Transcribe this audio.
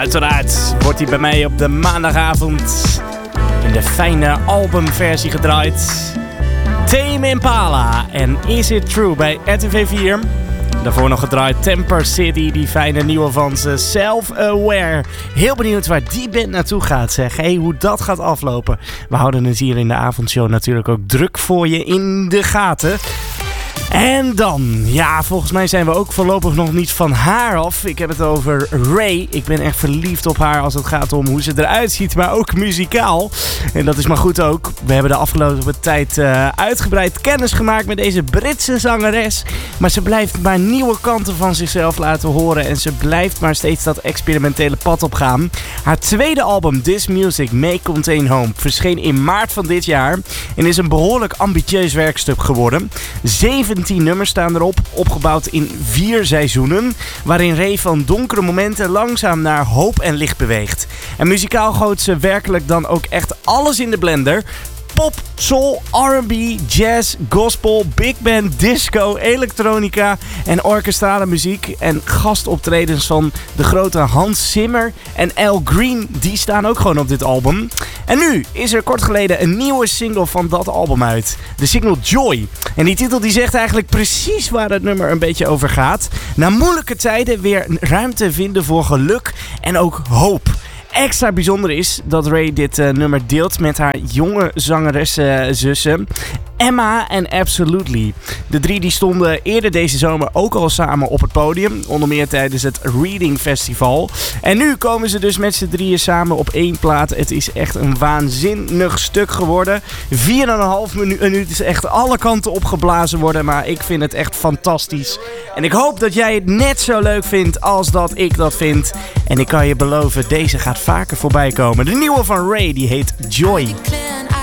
Uiteraard wordt hij bij mij op de maandagavond in de fijne albumversie gedraaid. Tame Impala en Is It True bij RTV 4. Daarvoor nog gedraaid Temper City, die fijne nieuwe van ze, Self-Aware. Heel benieuwd waar die band naartoe gaat, zeg. Hey, hoe dat gaat aflopen. We houden het hier in de avondshow natuurlijk ook druk voor je in de gaten. En dan, ja, volgens mij zijn we ook voorlopig nog niet van haar af. Ik heb het over Ray. Ik ben echt verliefd op haar als het gaat om hoe ze eruit ziet, maar ook muzikaal. En dat is maar goed ook. We hebben de afgelopen tijd uitgebreid kennis gemaakt met deze Britse zangeres. Maar ze blijft maar nieuwe kanten van zichzelf laten horen. En ze blijft maar steeds dat experimentele pad opgaan. Haar tweede album, This Music May Contain Home, verscheen in maart van dit jaar. En is een behoorlijk ambitieus werkstuk geworden. 17 nummers staan erop, opgebouwd in 4 seizoenen, waarin Ray van donkere momenten langzaam naar hoop en licht beweegt. En muzikaal gooit ze werkelijk dan ook echt alles in de blender. Pop, soul, R&B, jazz, gospel, big band, disco, elektronica en orkestrale muziek. En gastoptredens van de grote Hans Zimmer en Al Green, die staan ook gewoon op dit album. En nu is er kort geleden een nieuwe single van dat album uit. De single Joy. En die titel die zegt eigenlijk precies waar het nummer een beetje over gaat. Na moeilijke tijden weer ruimte vinden voor geluk en ook hoop. Extra bijzonder is dat Ray dit nummer deelt met haar jonge zangereszussen Emma en Absolutely. De 3 die stonden eerder deze zomer ook al samen op het podium. Onder meer tijdens het Reading Festival. En nu komen ze dus met z'n 3 samen op 1 plaat. Het is echt een waanzinnig stuk geworden. 4,5 minuten is echt alle kanten opgeblazen worden. Maar ik vind het echt fantastisch. En ik hoop dat jij het net zo leuk vindt als dat ik dat vind. En ik kan je beloven, deze gaat vaker voorbij komen. De nieuwe van Ray, die heet Joy.